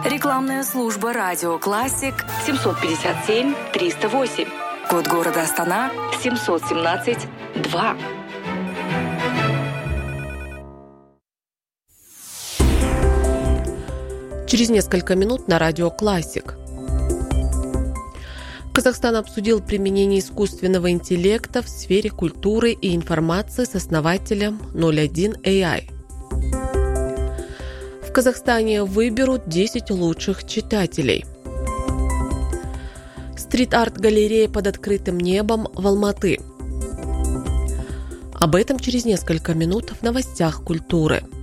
Рекламная служба «Радио Классик» 757-308. Код города Астана 717-2. Через несколько минут на Радио Классик. Казахстан обсудил применение искусственного интеллекта в сфере культуры и информации с основателем 01 AI. В Казахстане выберут 10 лучших читателей. Стрит-арт-галерея под открытым небом в Алматы. Об этом через несколько минут в новостях культуры.